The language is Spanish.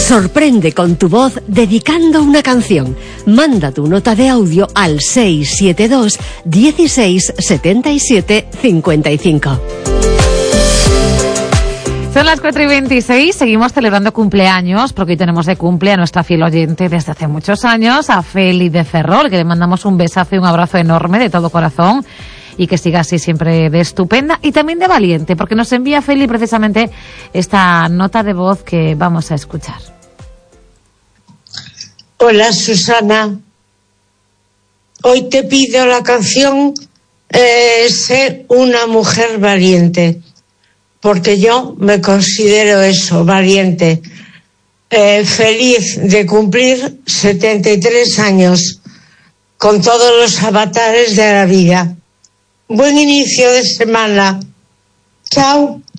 Sorprende con tu voz dedicando una canción. Manda tu nota de audio al 672 16 77 55. Son las 4:26, seguimos celebrando cumpleaños, porque hoy tenemos de cumple a nuestra fiel oyente desde hace muchos años, a Feli de Ferrol, que le mandamos un besazo y un abrazo enorme de todo corazón, y que siga así siempre de estupenda y también de valiente, porque nos envía Feli precisamente esta nota de voz que vamos a escuchar. Hola Susana, hoy te pido la canción Sé una mujer valiente, porque yo me considero eso, valiente. Feliz de cumplir 73 años, con todos los avatares de la vida. Buen inicio de semana. Chao.